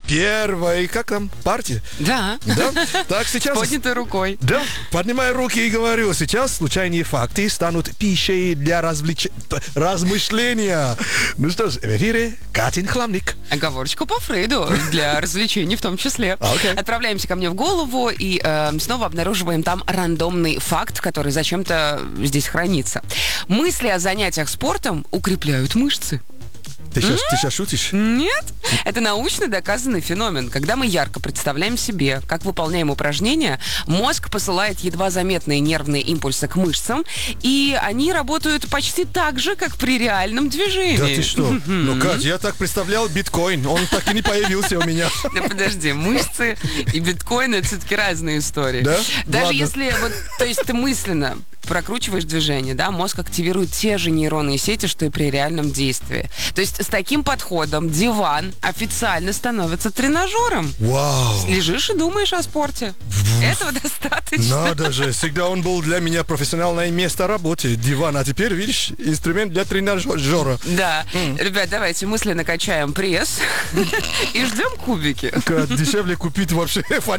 первой, как там, партии. Да. Да? Так, сейчас... Поднятой рукой. Да, поднимаю руки и говорю, сейчас случайные факты станут пищей для размышления. Ну что ж, в эфире Катин Хламник. Оговорочку по Фрейду, для развлечений в том числе. Okay. Отправляемся ко мне в голову и снова обнаруживаем там рандомный факт, который зачем-то здесь хранится. Мысли о занятиях спортом укрепляют мышцы. Ты сейчас шутишь? Нет. Это научно доказанный феномен. Когда мы ярко представляем себе, как выполняем упражнения, мозг посылает едва заметные нервные импульсы к мышцам, и они работают почти так же, как при реальном движении. Да ты что? Ну, Кать, я так представлял биткоин, он так и не появился у меня. Да подожди, мышцы и биткоин — это все-таки разные истории. Да? Даже Ладно. если, вот, то есть ты мысленно прокручиваешь движение, да, мозг активирует те же нейронные сети, что и при реальном действии. То есть с таким подходом диван официально становится тренажером. Вау! Лежишь и думаешь о спорте. Этого достаточно. Надо же, всегда он был для меня профессиональное место работы, диван, а теперь, видишь, инструмент для тренажера. Да. Ребят, давайте мысленно качаем пресс и ждем кубики. Дешевле купить вообще